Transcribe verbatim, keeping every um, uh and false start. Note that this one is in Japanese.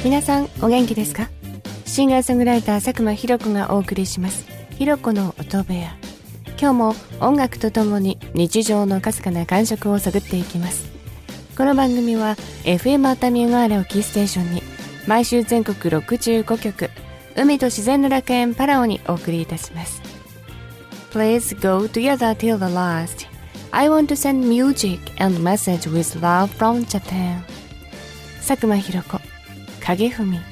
皆さんお元気ですか？シンガーソングライター佐久間ひろ子がお送りしますひろ子の音部屋。今日も音楽とともに日常のかすかな感触を探っていきます。この番組は エフエム 熱海ガーラをキーステーションに毎週全国ろくじゅうごきょく、海と自然の楽園パラオにお送りいたします。 Please go together till the last. I want to send music and message with love from Japan. 佐久間ひろ子、影文。